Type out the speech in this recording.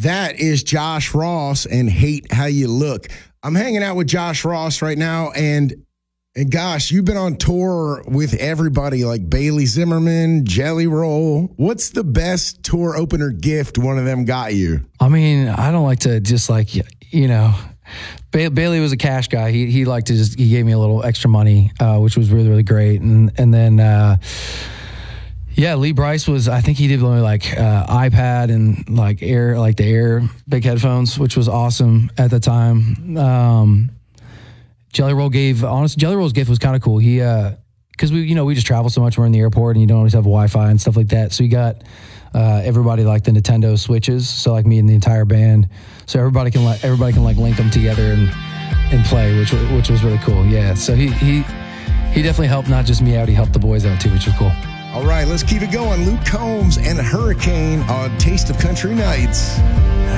That is Josh Ross and Hate How You Look. I'm hanging out with Josh Ross right now, and gosh, you've been on tour with everybody like Bailey Zimmerman, Jelly Roll. What's the best tour opener gift one of them got you? I mean, I don't like to just Bailey was a cash guy. He liked to he gave me a little extra money, which was really, really great. And then, Lee Bryce I think he did only iPad and the Air big headphones, which was awesome at the time. Jelly Roll's gift was kind of cool. He, cause we just travel so much. We're in the airport and you don't always have Wi-Fi and stuff like that. So he got, everybody the Nintendo Switches. So me and the entire band. So everybody can link them together and play, which was really cool. Yeah. So he definitely helped not just me out. He helped the boys out too, which was cool. All right, let's keep it going. Luke Combs and Hurricane on Taste of Country Nights.